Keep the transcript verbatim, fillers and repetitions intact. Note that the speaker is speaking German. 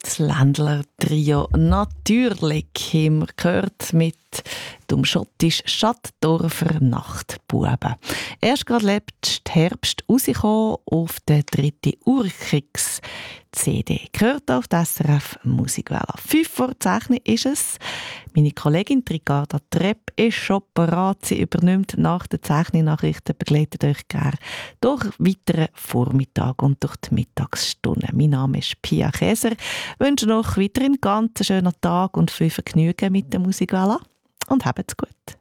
das Ländler-Trio «Natürlich» haben wir gehört mit dem schottisch Schattdorfer Nachtbuben. Erst gerade lebt der Herbst rausgekommen auf der dritten Urkix C D. Gehört auf der S R F Musikwelle. Fünf vor zehn ist es. Meine Kollegin Ricarda Trepp ist schon bereit. Sie übernimmt nach den zehn Nachrichten, begleitet euch gerne durch weiteren Vormittag und durch die Mittagsstunden. Mein Name ist Pia Käser. Ich wünsche noch weiterhin einen ganz schönen Tag und viel Vergnügen mit der Musikwelle. Und habt's gut.